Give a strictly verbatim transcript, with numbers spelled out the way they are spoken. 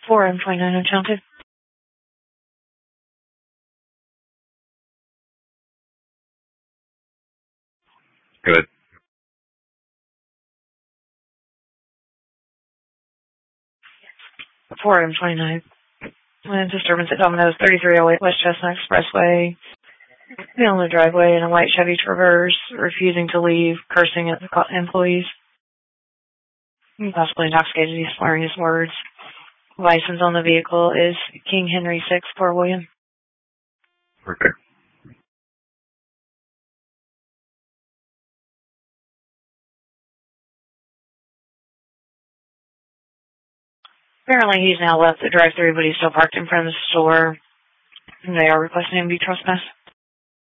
four M twenty-nine uncounted. Good. four M twenty-nine. Land disturbance at Domino's, thirty-three oh eight West Chestnut Expressway. On the driveway in a white Chevy Traverse, refusing to leave, cursing at the employees. Possibly intoxicated, he's slurring his words. License on the vehicle is King Henry six, Port William. Okay. Apparently he's now left the drive-thru, but he's still parked in front of the store. They are requesting him to be trespassed.